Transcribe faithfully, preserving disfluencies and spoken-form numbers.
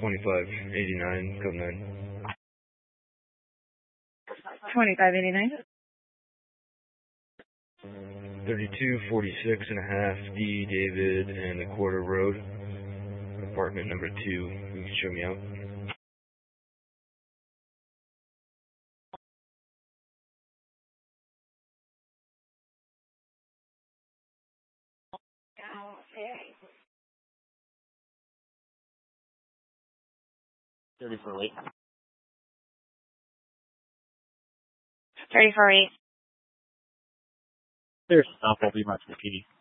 twenty-five eighty-nine, code nine. twenty-five eighty-nine. thirty-two forty-six and a half, D. David and a quarter road. Apartment number two. You can show me out. thirty-four eight. thirty-four eight. There's stop. I'll be much repeating.